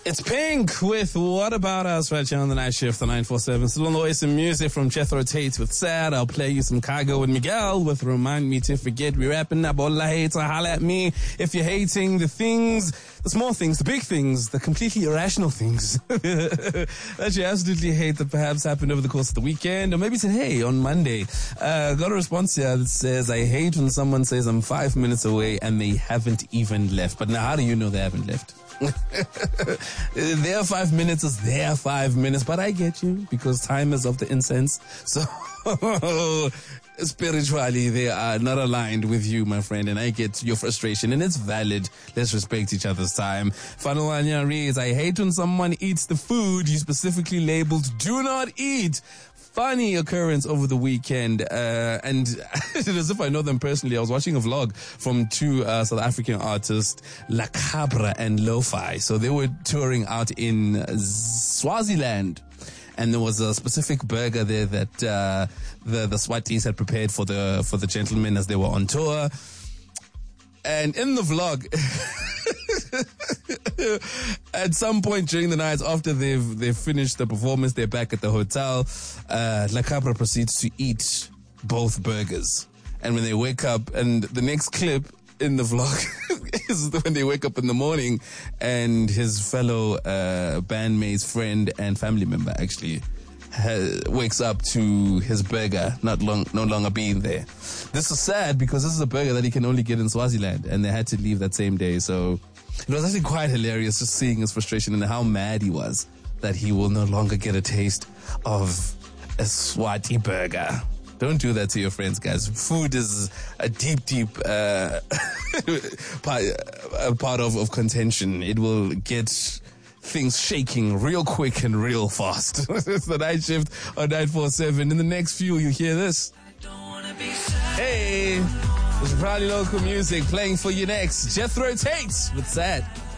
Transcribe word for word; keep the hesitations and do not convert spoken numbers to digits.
It's Pink with What About Us right here on the night shift, the nine four seven. Still on the way, some music from Jethro Tate with Sad. I'll play you some Cargo with Miguel with Remind Me to Forget. We're wrapping up. All I hate, so holla at me if you're hating the things, the small things, the big things, the completely irrational things that you absolutely hate that perhaps happened over the course of the weekend, or maybe today on Monday. Uh, got a response here that says, I hate when someone says I'm five minutes away and they haven't even left. But now, how do you know they haven't left? Their five minutes is their five minutes, but I get you because time is of the incense. So spiritually, they are not aligned with you, my friend, and I get your frustration, and it's valid. Let's respect each other's time. Final one here reads, I hate when someone eats the food you specifically labeled do not eat. Funny occurrence over the weekend, uh, and as if I know them personally, I was watching a vlog from two uh, South African artists, La Cabra and Lo-Fi. So they were touring out in Swaziland, and there was a specific burger there that uh, the the Swatis had prepared for the for the gentlemen as they were on tour. And in the vlog, at some point during the night after they've they've finished the performance, they're back at the hotel. Uh, La Cabra proceeds to eat both burgers, and when they wake up, and the next clip in the vlog is when they wake up in the morning, and his fellow uh, bandmate's friend and family member actually Ha, wakes up to his burger not long, no longer being there. This is sad because this is a burger that he can only get in Swaziland, and they had to leave that same day. So it was actually quite hilarious just seeing his frustration and how mad he was that he will no longer get a taste of a Swati burger. Don't do that to your friends, guys. Food is a deep, deep uh, part, a part of, of contention. It will get things shaking real quick and real fast. It's the night shift on nine four seven. In the next few, you hear this. Hey, this is probably local music playing for you next. Jethro Tate with Sad.